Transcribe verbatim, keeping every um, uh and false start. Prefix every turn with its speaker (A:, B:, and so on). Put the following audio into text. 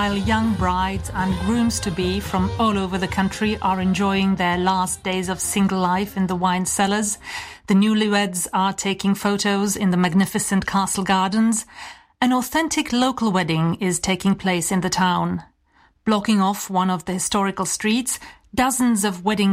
A: While young brides and grooms-to-be from all over the country are enjoying their last days of single life in the wine cellars, the newlyweds are taking photos in the magnificent castle gardens. An authentic local wedding is taking place in the town. Blocking off one of the historical streets, dozens of wedding